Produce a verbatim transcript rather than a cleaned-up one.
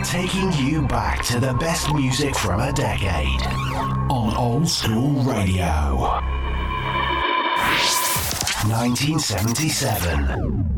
taking you back to the best music from a decade on Old School Radio. nineteen seventy-seven.